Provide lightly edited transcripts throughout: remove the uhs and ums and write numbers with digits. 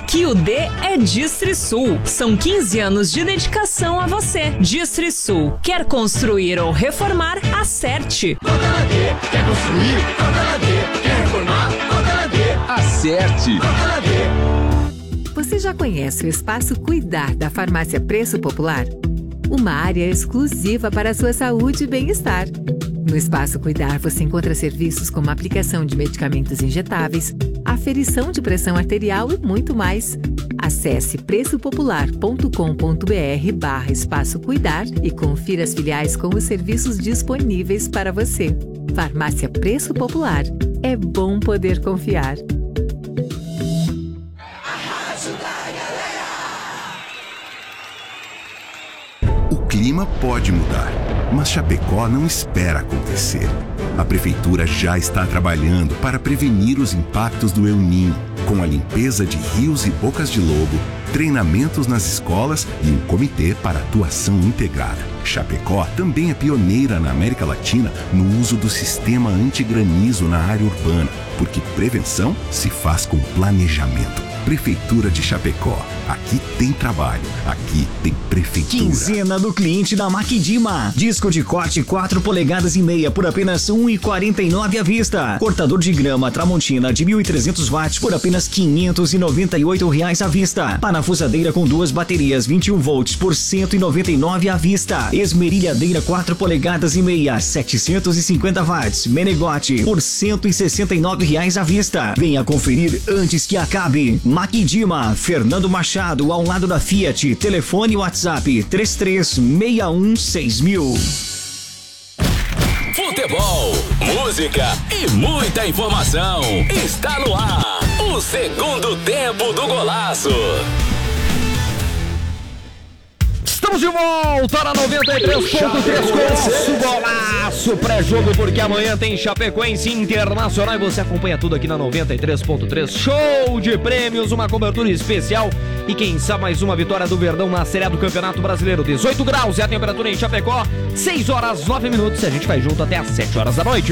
Aqui o D é DistriSul. São 15 anos de dedicação a você. DistriSul. Quer construir ou reformar? Acerte. Toda D. Quer construir? Toda D. Quer reformar? Toda D. Acerte. Toda D. Você já conhece o Espaço Cuidar da Farmácia Preço Popular? Uma área exclusiva para a sua saúde e bem-estar. No Espaço Cuidar você encontra serviços como aplicação de medicamentos injetáveis, aferição de pressão arterial e muito mais. Acesse preçopopular.com.br/Espaço Cuidar e confira as filiais com os serviços disponíveis para você. Farmácia Preço Popular. É bom poder confiar. O clima pode mudar, mas Chapecó não espera acontecer. A Prefeitura já está trabalhando para prevenir os impactos do El Niño, com a limpeza de rios e bocas de lobo, treinamentos nas escolas e um comitê para atuação integrada. Chapecó também é pioneira na América Latina no uso do sistema antigranizo na área urbana, porque prevenção se faz com planejamento. Prefeitura de Chapecó. Aqui tem trabalho. Aqui tem prefeitura. Quinzena do cliente da Maquidima. Disco de corte 4 polegadas e meia por apenas R$ 1,49 à vista. Cortador de grama Tramontina de 1.300 watts por apenas R$ 598 à vista. Parafusadeira com 2 baterias 21 volts por R$ 199 à vista. Esmerilhadeira 4 polegadas e meia 750 watts. Menegote por R$ 169 à vista. Venha conferir antes que acabe. Maquidima, Fernando Machado, ao lado da Fiat. Telefone e WhatsApp 33616000. Futebol, música e muita informação. Está no ar o segundo tempo do Golaço. Estamos de volta na 93.3 com o nosso Golaço pré-jogo, porque amanhã tem Chapecoense Internacional e você acompanha tudo aqui na 93.3. Show de prêmios, uma cobertura especial e quem sabe mais uma vitória do Verdão na Série A do Campeonato Brasileiro. 18 graus é a temperatura em Chapecó, 6 horas 9 minutos e a gente vai junto até às 7 horas da noite.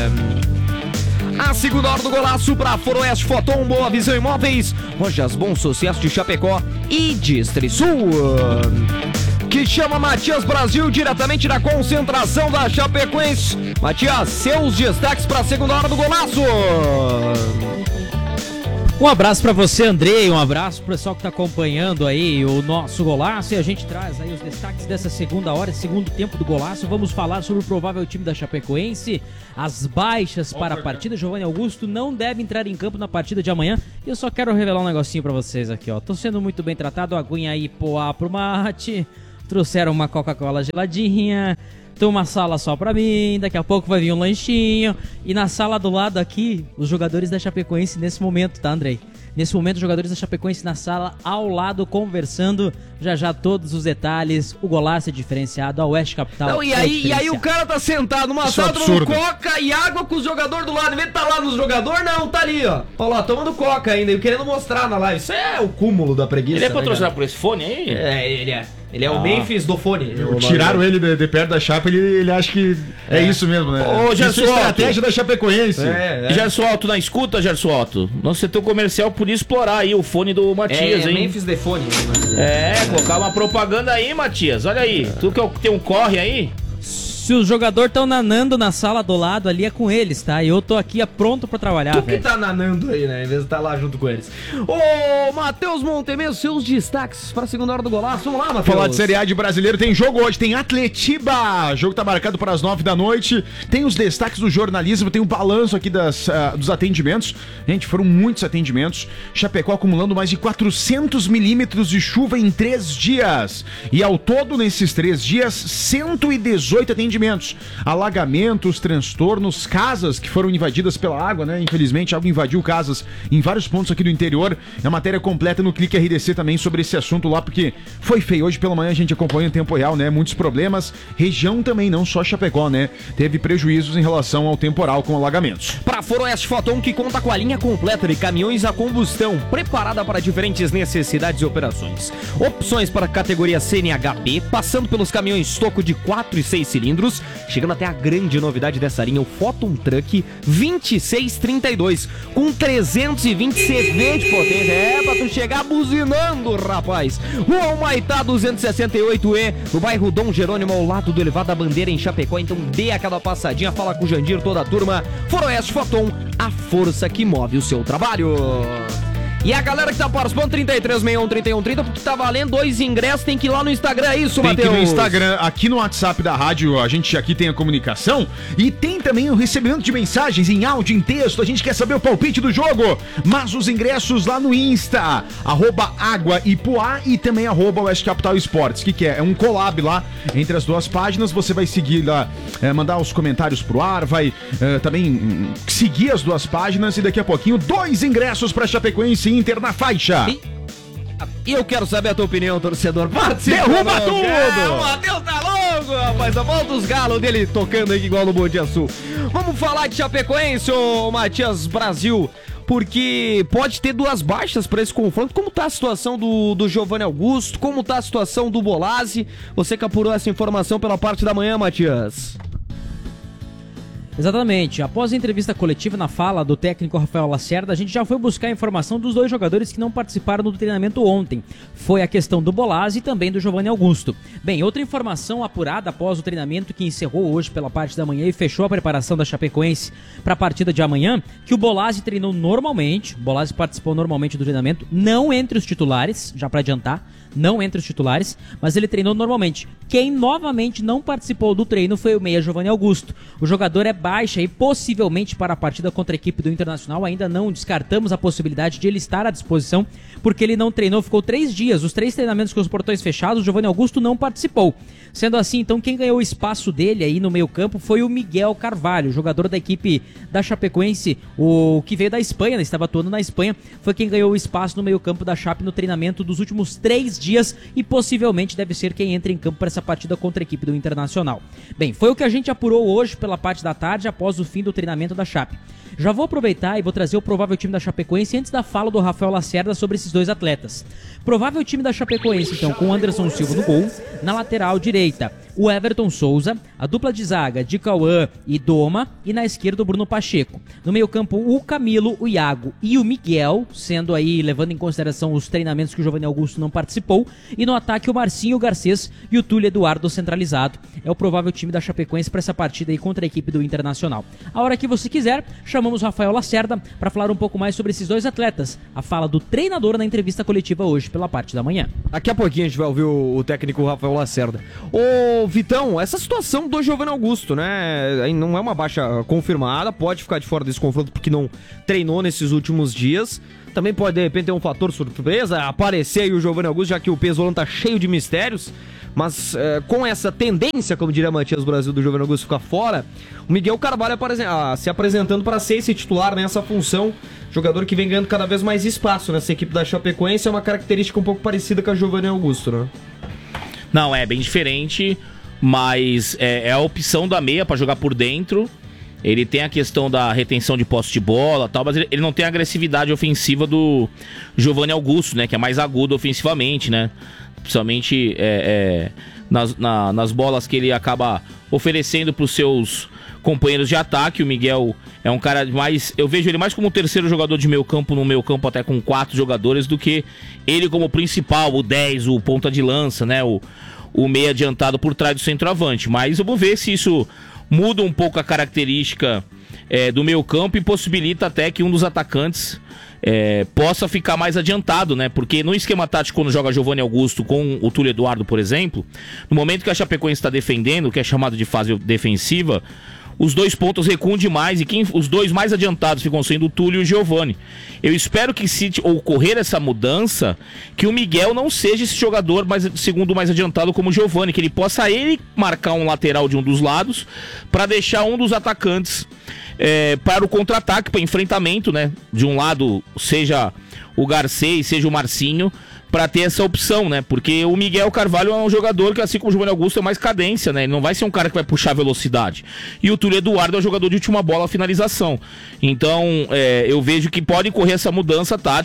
A segunda hora do Golaço para Foroeste Foton, Boa Visão Imóveis, Lojas Bom Sucesso de Chapecó e DistriSul. Que chama Matias Brasil, diretamente da concentração da Chapecoense. Matias, seus destaques para a segunda hora do Golaço. Um abraço para você, Andrei, um abraço pro pessoal que tá acompanhando aí o nosso Golaço e a gente traz aí os destaques dessa segunda hora, segundo tempo do Golaço. Vamos falar sobre o provável time da Chapecoense, as baixas para a partida. Giovanni Augusto não deve entrar em campo na partida de amanhã e eu só quero revelar um negocinho para vocês aqui, ó. Tô sendo muito bem tratado, aguinha aí, poá pro mate, trouxeram uma Coca-Cola geladinha, tem uma sala só pra mim, daqui a pouco vai vir um lanchinho. E na sala do lado aqui, os jogadores da Chapecoense nesse momento, tá, Andrei? Nesse momento, os jogadores da Chapecoense na sala ao lado, conversando. Já todos os detalhes. O Golaço é diferenciado, a Oeste Capital. Não, e aí o cara tá sentado numa sala tomando coca e água com os jogadores do lado. Em vez de tá lá nos jogadores, não, tá ali, ó. Olha lá, tomando coca ainda e querendo mostrar na live. Isso é o cúmulo da preguiça. Ele é patrocinado né, por esse fone aí? É, ele é. Ele é o Memphis do fone. Tiraram ele de perto da chapa, ele acha que é isso mesmo, né? Ô, Gerson Isso é estratégia da Chapecoense. Gerson Alto na escuta, Gerson Alto. Nosso setor comercial podia explorar aí o fone do Matias, hein? Memphis de fone. Colocar uma propaganda aí, Matias. Olha aí. Tu que tem um corre aí? Se os jogadores estão nanando na sala do lado ali, é com eles, tá? E eu tô aqui pronto pra trabalhar, Tu que tá nanando aí, né? Em vez de estar lá junto com eles. Ô, Matheus Montemez, seus destaques pra segunda hora do Golaço. Vamos lá, Matheus. Falar de Série A de brasileiro, tem jogo hoje, tem Atletiba. O jogo tá marcado para as 9 da noite. Tem os destaques do jornalismo, tem o balanço aqui dos atendimentos. Gente, foram muitos atendimentos. Chapecó acumulando mais de 400 milímetros de chuva em 3 dias. E ao todo, nesses 3 dias, 118 atendimentos. Alagamentos, transtornos, casas que foram invadidas pela água, né? Infelizmente, a água invadiu casas em vários pontos aqui do interior. É a matéria completa no Clique RDC também sobre esse assunto lá, porque foi feio. Hoje pela manhã a gente acompanha em tempo real, né? Muitos problemas. Região também, não só Chapecó, né? Teve prejuízos em relação ao temporal com alagamentos. Para Foroeste Foton, que conta com a linha completa de caminhões a combustão, preparada para diferentes necessidades e operações. Opções para a categoria CNHP, passando pelos caminhões toco de 4 e 6 cilindros, cilindros, chegando até a grande novidade dessa linha, o Photon Truck 2632, com 320 CV de potência. Pra tu chegar buzinando, rapaz. Rua Humaitá 268E, no bairro Dom Jerônimo, ao lado do Elevado da Bandeira, em Chapecó. Então dê aquela passadinha, fala com o Jandir, toda a turma. Foroeste Photon, a força que move o seu trabalho. E a galera que tá participando, 3361-3130, porque tá valendo 2 ingressos, tem que ir lá no Instagram, é isso, Matheus? Tem que ir no Instagram, aqui no WhatsApp da rádio, a gente aqui tem a comunicação e tem também o recebimento de mensagens em áudio, em texto, a gente quer saber o palpite do jogo, mas os ingressos lá no Insta, @águaipuá e também @Oeste Capital Esportes, que é um collab lá entre as duas páginas, você vai seguir lá, mandar os comentários pro ar, vai também seguir as duas páginas e daqui a pouquinho 2 ingressos pra Chapecoense Inter na faixa. E eu quero saber a tua opinião, torcedor. Participa! Derruba tudo! O Matheus tá louco, rapaz. A volta dos galos dele tocando aí igual no Bom Dia Sul. Vamos falar de Chapecoense, ô Matias Brasil, porque pode ter 2 baixas para esse confronto. Como tá a situação do Giovanni Augusto? Como tá a situação do Bolazzi? Você que apurou essa informação pela parte da manhã, Matias. Exatamente. Após a entrevista coletiva na fala do técnico Rafael Lacerda, a gente já foi buscar a informação dos 2 jogadores que não participaram do treinamento ontem. Foi a questão do Bolazzi e também do Giovanni Augusto. Bem, outra informação apurada após o treinamento que encerrou hoje pela parte da manhã e fechou a preparação da Chapecoense para a partida de amanhã, que o Bolazzi treinou normalmente, o Bolazzi participou normalmente do treinamento, não entre os titulares, já para adiantar, não entre os titulares, mas ele treinou normalmente. Quem novamente não participou do treino foi o meia Giovanni Augusto. O jogador é baixa e possivelmente para a partida contra a equipe do Internacional ainda não descartamos a possibilidade de ele estar à disposição, porque ele não treinou, ficou 3 dias, os 3 treinamentos com os portões fechados, o Giovanni Augusto não participou. Sendo assim, então, quem ganhou o espaço dele aí no meio campo foi o Miguel Carvalho, jogador da equipe da Chapecoense, o que veio da Espanha, né, estava atuando na Espanha, foi quem ganhou o espaço no meio campo da Chape no treinamento dos últimos 3 dias e possivelmente deve ser quem entra em campo para essa partida contra a equipe do Internacional. Bem, foi o que a gente apurou hoje pela parte da tarde após o fim do treinamento da Chape. Já vou aproveitar e vou trazer o provável time da Chapecoense antes da fala do Rafael Lacerda sobre esses 2 atletas. Provável time da Chapecoense, então, com o Anderson Silva no gol, na lateral direita, o Everton Souza, a dupla de zaga de Cauã e Doma, e na esquerda o Bruno Pacheco. No meio campo, o Camilo, o Iago e o Miguel, sendo aí, levando em consideração os treinamentos que o Giovanni Augusto não participou, e no ataque o Marcinho, o Garcês e o Túlio Eduardo centralizado. É o provável time da Chapecoense para essa partida aí contra a equipe do Internacional. A hora que você quiser, chamamos o Rafael Lacerda para falar um pouco mais sobre esses 2 atletas. A fala do treinador na entrevista coletiva hoje pela parte da manhã. Daqui a pouquinho a gente vai ouvir o técnico Rafael Lacerda. Ô Vitão, essa situação do Giovanni Augusto, né, não é uma baixa confirmada, pode ficar de fora desse confronto porque não treinou nesses últimos dias. Também pode de repente ter um fator surpresa, aparecer aí o Giovanni Augusto, já que o Pesolano tá cheio de mistérios. Mas com essa tendência, como diria Matias Brasil, do Giovanni Augusto ficar fora, o Miguel Carvalho se apresentando para ser esse titular nessa função, jogador que vem ganhando cada vez mais espaço nessa equipe da Chapecoense, é uma característica um pouco parecida com a Giovanni Augusto, né? Não, é bem diferente, mas é a opção da meia para jogar por dentro. Ele tem a questão da retenção de posse de bola e tal, mas ele não tem a agressividade ofensiva do Giovanni Augusto, né? Que é mais agudo ofensivamente, né? Principalmente nas bolas que ele acaba oferecendo para os seus companheiros de ataque. O Miguel é um cara mais... Eu vejo ele mais como o 3º jogador de meio campo, no meio campo até com 4 jogadores, do que ele como principal, o 10, o ponta de lança, né? O meio adiantado por trás do centroavante. Mas vamos ver se isso muda um pouco a característica do meio campo e possibilita até que um dos atacantes possa ficar mais adiantado, né? Porque no esquema tático, quando joga Giovanni Augusto com o Túlio Eduardo, por exemplo, no momento que a Chapecoense está defendendo, que é chamado de fase defensiva, os 2 pontos recuam demais e os 2 mais adiantados ficam sendo o Túlio e o Giovanni. Eu espero que, se ocorrer essa mudança, que o Miguel não seja esse jogador segundo mais adiantado como o Giovanni, que ele possa marcar um lateral de um dos lados para deixar um dos atacantes para o contra-ataque, para enfrentamento, né? De um lado, seja o Garcês, seja o Marcinho, para ter essa opção, né? Porque o Miguel Carvalho é um jogador que, assim como o Giovanni Augusto, é mais cadência, né? Ele não vai ser um cara que vai puxar velocidade. E o Túlio Eduardo é um jogador de última bola, finalização. Então, eu vejo que pode correr essa mudança tática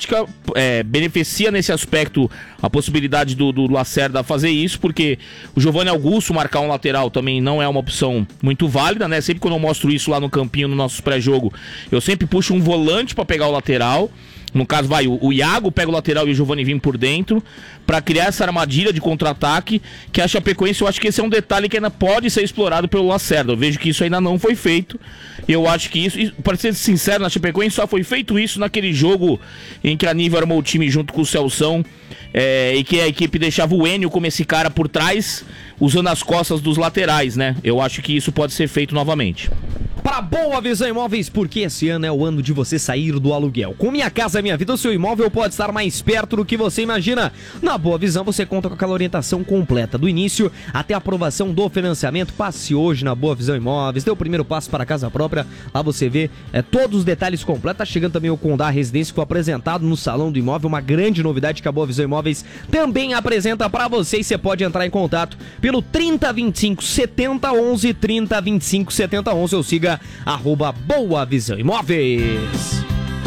beneficia nesse aspecto a possibilidade do Lacerda fazer isso, porque o Giovanni Augusto marcar um lateral também não é uma opção muito válida, né? Sempre quando eu mostro isso lá no campinho, no nosso pré-jogo, eu sempre puxo um volante para pegar o lateral. No caso, o Iago pega o lateral e o Giovanni vem por dentro, pra criar essa armadilha de contra-ataque, que a Chapecoense, eu acho que esse é um detalhe que ainda pode ser explorado pelo Lacerda. Eu vejo que isso ainda não foi feito. Eu acho que isso, para ser sincero, na Chapecoense só foi feito isso naquele jogo em que a Niva armou o time junto com o Celção, e que a equipe deixava o Enio como esse cara por trás, usando as costas dos laterais, né? Eu acho que isso pode ser feito novamente. Para Boa Visão Imóveis, porque esse ano é o ano de você sair do aluguel. Com Minha Casa Minha Vida, o seu imóvel pode estar mais perto do que você imagina. Na Boa Visão você conta com aquela orientação completa, do início até a aprovação do financiamento. Passe hoje na Boa Visão Imóveis, dê o primeiro passo para a casa própria. Lá você vê todos os detalhes completos. Tá chegando também o Condá Residência, que foi apresentado no Salão do Imóvel, uma grande novidade que a Boa Visão Imóveis também apresenta para você. E você pode entrar em contato pelo 3025 7011, 3025 7011, ou siga @Boa Visão Imóveis.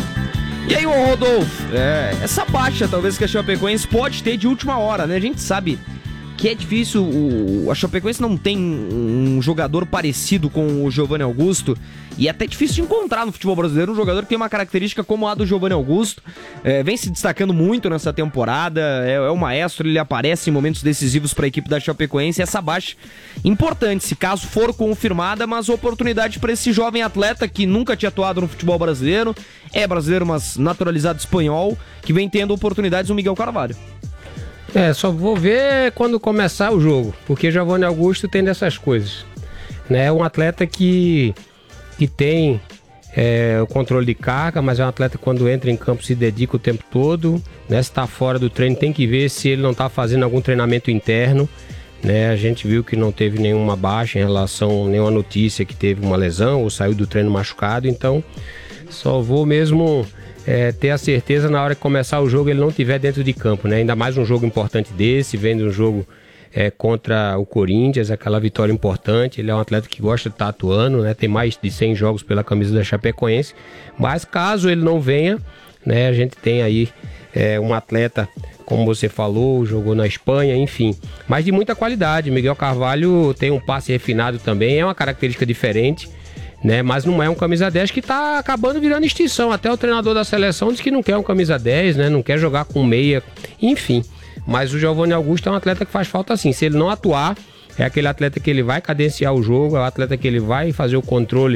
E aí, ô Rodolfo, essa baixa talvez que a Chapecoense pode ter de última hora, né? A gente sabe que é difícil, a Chapecoense não tem um jogador parecido com o Giovanni Augusto, e é até difícil de encontrar no futebol brasileiro um jogador que tem uma característica como a do Giovanni Augusto. Vem se destacando muito nessa temporada, é um maestro, ele aparece em momentos decisivos para a equipe da Chapecoense. Essa baixa importante, se caso for confirmada, mas oportunidade para esse jovem atleta que nunca tinha atuado no futebol brasileiro, é brasileiro, mas naturalizado espanhol, que vem tendo oportunidades, o Miguel Carvalho. Só vou ver quando começar o jogo, porque Giovanni Augusto tem dessas coisas, né? É um atleta que tem o controle de carga, mas é um atleta que quando entra em campo se dedica o tempo todo, né? Se está fora do treino tem que ver se ele não está fazendo algum treinamento interno, né? A gente viu que não teve nenhuma baixa em relação, nenhuma notícia que teve uma lesão ou saiu do treino machucado, então só vou mesmo ter a certeza na hora que começar o jogo ele não estiver dentro de campo, né? Ainda mais um jogo importante desse, vendo um jogo contra o Corinthians, aquela vitória importante. Ele é um atleta que gosta de estar atuando, né? Tem mais de 100 jogos pela camisa da Chapecoense, mas caso ele não venha, né? A gente tem aí um atleta, como você falou, jogou na Espanha, enfim, mas de muita qualidade. Miguel Carvalho tem um passe refinado também, é uma característica diferente, né? Mas não é um camisa 10 que tá acabando virando extinção. Até o treinador da seleção diz que não quer um camisa 10, né? Não quer jogar com meia, enfim. Mas o Giovanni Augusto é um atleta que faz falta assim. Se ele não atuar, é aquele atleta que ele vai cadenciar o jogo, é o atleta que ele vai fazer o controle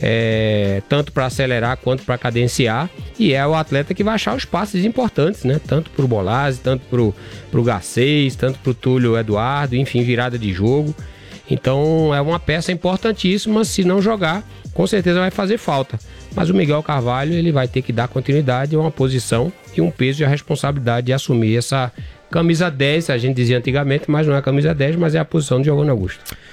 tanto para acelerar quanto para cadenciar, e é o atleta que vai achar os passes importantes, né? Tanto pro Bolazzi, tanto pro Garcês, tanto pro Túlio Eduardo, enfim, virada de jogo. Então é uma peça importantíssima. Se não jogar, com certeza vai fazer falta. Mas o Miguel Carvalho, ele vai ter que dar continuidade a uma posição e um peso e a responsabilidade de assumir essa camisa 10, a gente dizia antigamente, mas não é a camisa 10, mas é a posição de Giovanni Augusto.